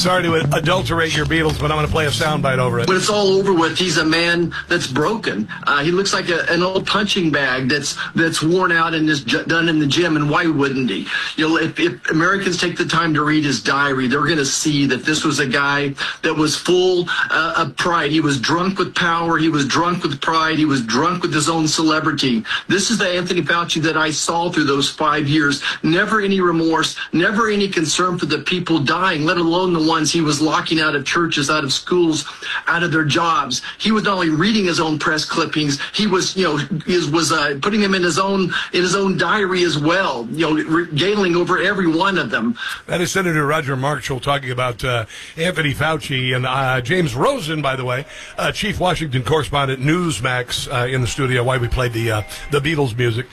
Sorry to adulterate your Beatles, but I'm going to play a soundbite over it. When it's all over with, he's a man that's broken. He looks like an old punching bag that's worn out and is done in the gym. And why wouldn't he? You know, if Americans take the time to read his diary, they're going to see that this was a guy that was full of pride. He was drunk with power. He was drunk with pride. He was drunk with his own celebrity. This is the Anthony Fauci that I saw through those 5 years. Never any remorse, never any concern for the people dying, let alone the ones he was locking out of churches, out of schools, out of their jobs. He was not only reading his own press clippings, he was, putting them in his own diary as well, regaling over every one of them. That is Senator Roger Marshall talking about Anthony Fauci and James Rosen, by the way, chief Washington correspondent, Newsmax, in the studio. Why we played the Beatles music.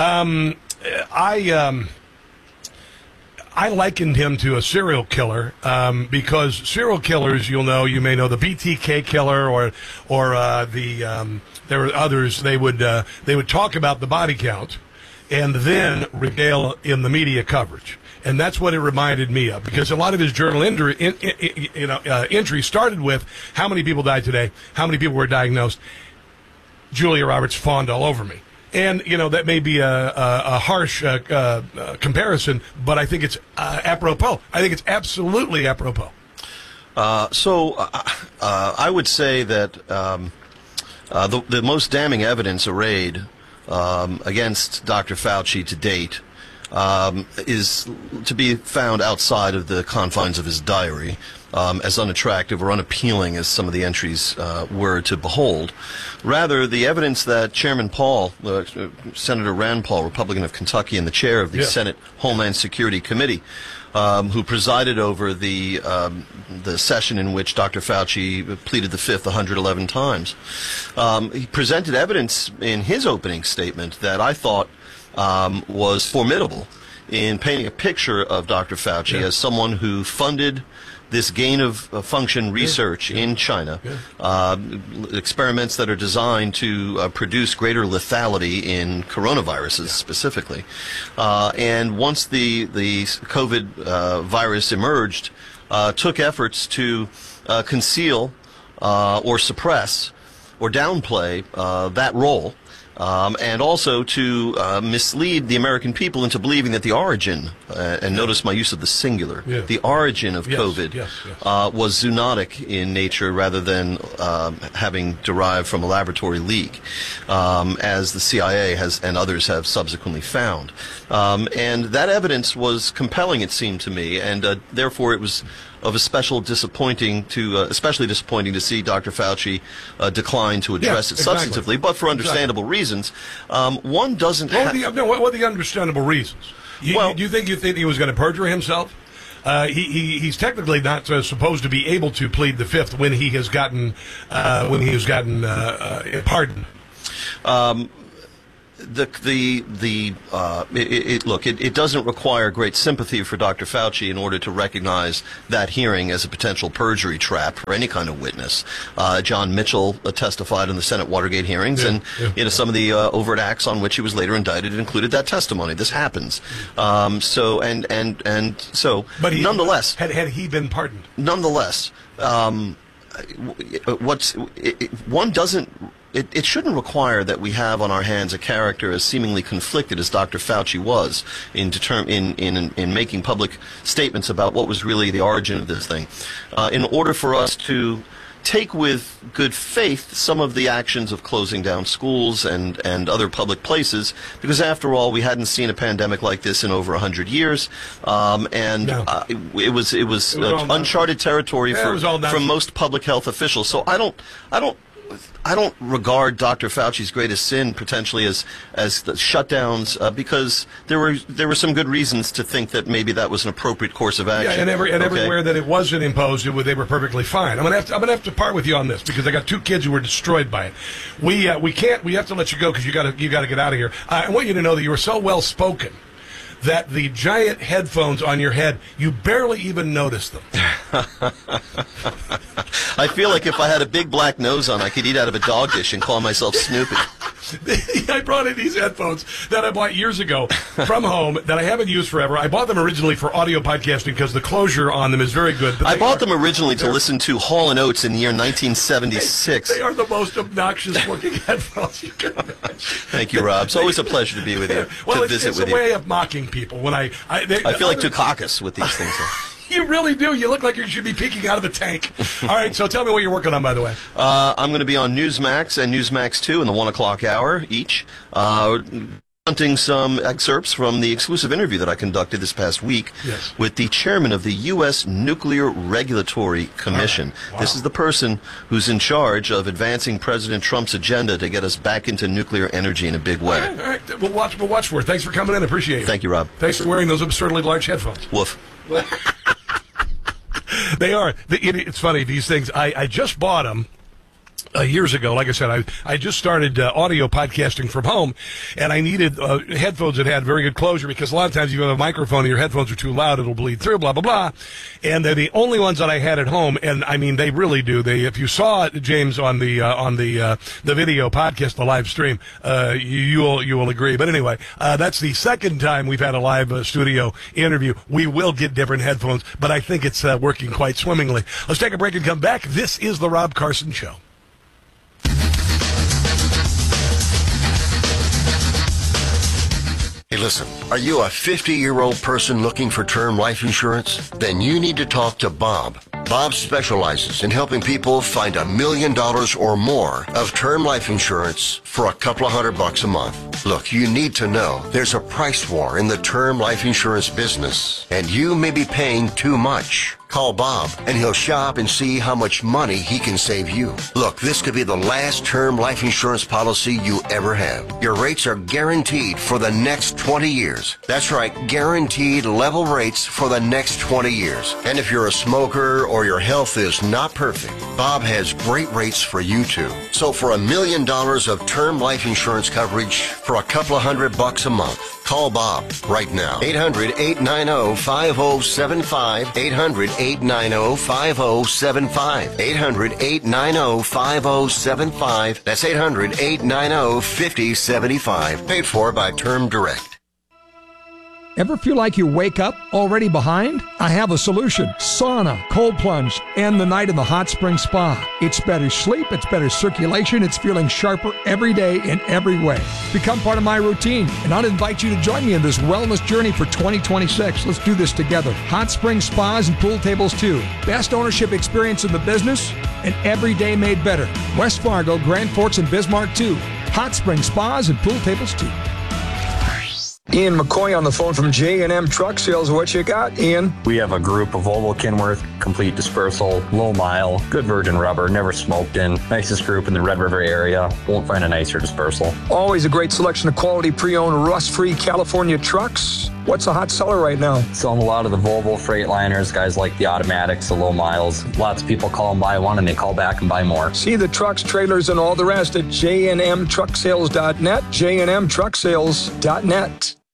I likened him to a serial killer because serial killers, you may know the BTK killer or there were others. They would talk about the body count and then regale in the media coverage. And that's what it reminded me of, because a lot of his journal entry started with how many people died today, how many people were diagnosed. Julia Roberts fawned all over me. And, that may be a harsh comparison, but I think it's apropos. I think it's absolutely apropos. I would say that the most damning evidence arrayed against Dr. Fauci to date is to be found outside of the confines of his diary, as unattractive or unappealing as some of the entries were to behold. Rather, the evidence that Chairman Paul, Senator Rand Paul, Republican of Kentucky, and the chair of the Senate Homeland Security Committee, who presided over the session in which Dr. Fauci pleaded the Fifth 111 times, he presented evidence in his opening statement that I thought was formidable in painting a picture of Dr. Fauci as someone who funded this gain of function research in China, experiments that are designed to produce greater lethality in coronaviruses specifically. And once the COVID virus emerged, took efforts to conceal or suppress or downplay that role. And also to mislead the American people into believing that the origin, and notice my use of the singular, the origin of COVID was zoonotic in nature rather than having derived from a laboratory leak, as the CIA has and others have subsequently found. And that evidence was compelling, it seemed to me, and therefore it was of especially disappointing to see Dr. Fauci decline to address it substantively, but for understandable reasons. One doesn't have... What are the understandable reasons? Do you think he was going to perjure himself? He's technically not supposed to be able to plead the Fifth when he has gotten pardoned. It doesn't require great sympathy for Dr. Fauci in order to recognize that hearing as a potential perjury trap for any kind of witness. John Mitchell testified in the Senate Watergate hearings, and some of the overt acts on which he was later indicted included that testimony. This happens. But nonetheless, had he been pardoned? Nonetheless, It shouldn't require that we have on our hands a character as seemingly conflicted as Dr. Fauci was in making public statements about what was really the origin of this thing, in order for us to take with good faith some of the actions of closing down schools and other public places, because after all, we hadn't seen a pandemic like this in over 100 years, it was uncharted territory for most public health officials. So I don't regard Dr. Fauci's greatest sin potentially as the shutdowns, because there were some good reasons to think that maybe that was an appropriate course of action. Yeah, and everywhere that it wasn't imposed, they were perfectly fine. I'm gonna have to part with you on this, because I got two kids who were destroyed by it. We have to let you go because you got to get out of here. I want you to know that you were so well spoken that the giant headphones on your head, you barely even noticed them. I feel like if I had a big black nose on, I could eat out of a dog dish and call myself Snoopy. I brought in these headphones that I bought years ago from home that I haven't used forever. I bought them originally for audio podcasting because the closure on them is very good. I bought them originally to listen to Hall & Oates in the year 1976. They are the most obnoxious-looking headphones you can imagine. Thank you, Rob. It's always a pleasure to be with you, well, to visit with you. It's a way of mocking people. When I feel like Dukakis with these things. You really do. You look like you should be peeking out of the tank. All right, so tell me what you're working on, by the way. I'm going to be on Newsmax and Newsmax 2 in the 1 o'clock hour each, hunting some excerpts from the exclusive interview that I conducted this past week with the chairman of the U.S. Nuclear Regulatory Commission. Right. Wow. This is the person who's in charge of advancing President Trump's agenda to get us back into nuclear energy in a big way. All right. We'll watch for it. Thanks for coming in. I appreciate it. Thank you, Rob. Thanks for wearing those absurdly large headphones. Woof. They are. It's funny, these things. I just bought them years ago. Like I said, I just started audio podcasting from home, and I needed headphones that had very good closure because a lot of times you have a microphone and your headphones are too loud, it'll bleed through, blah, blah, blah. And they're the only ones that I had at home, and I mean, they really do. If you saw it, James, on the video podcast, the live stream, you will agree. But anyway, that's the second time we've had a live studio interview. We will get different headphones, but I think it's working quite swimmingly. Let's take a break and come back. This is the Rob Carson Show. Hey, listen, are you a 50-year-old person looking for term life insurance? Then you need to talk to Bob. Bob specializes in helping people find $1 million or more of term life insurance for a couple of $100 a month. Look, you need to know there's a price war in the term life insurance business, and you may be paying too much. Call Bob, and he'll shop and see how much money he can save you. Look, this could be the last term life insurance policy you ever have. Your rates are guaranteed for the next 20 years. That's right, guaranteed level rates for the next 20 years. And if you're a smoker or your health is not perfect, Bob has great rates for you too. So for $1 million of term life insurance coverage for a couple of $100 a month, call Bob right now. 800-890-5075. 800-890-5075. 800-890-5075. That's 800-890-5075. Paid for by Term Direct. Ever feel like you wake up already behind? I have a solution. Sauna, cold plunge, and the night in the hot spring spa. It's better sleep, it's better circulation, it's feeling sharper every day in every way. Become part of my routine, and I'll invite you to join me in this wellness journey for 2026. Let's do this together. Hot spring spas and pool tables too. Best ownership experience in the business, and every day made better. West Fargo, Grand Forks, and Bismarck too. Hot spring spas and pool tables too. Ian McCoy on the phone from J&M Truck Sales. What you got, Ian? We have a group of Volvo Kenworth, complete dispersal, low mile, good virgin rubber, never smoked in. Nicest group in the Red River area. Won't find a nicer dispersal. Always a great selection of quality pre-owned rust-free California trucks. What's a hot seller right now? Selling a lot of the Volvo Freightliners, guys like the automatics, the low miles. Lots of people call and buy one and they call back and buy more. See the trucks, trailers, and all the rest at jnmtrucksales.net, jnmtrucksales.net.